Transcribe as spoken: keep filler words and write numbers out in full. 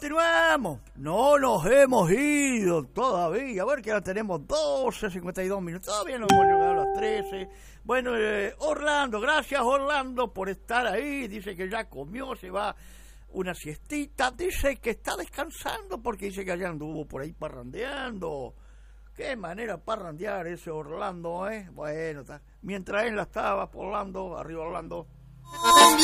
Continuamos. No nos hemos ido todavía. A ver que ahora tenemos doce, cincuenta y dos minutos. Todavía no hemos llegado a las trece. Bueno, eh, Orlando, gracias Orlando por estar ahí. Dice que ya comió, se va una siestita. Dice que está descansando porque dice que allá anduvo por ahí parrandeando. Qué manera parrandear ese Orlando, ¿eh? Bueno, está. Mientras él la estaba, Orlando, arriba Orlando.